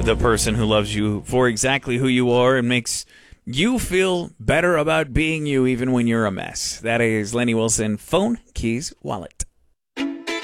the person who loves you for exactly who you are and makes you feel better about being you even when you're a mess. That is Lenny Wilson, Phone, Keys, Wallet.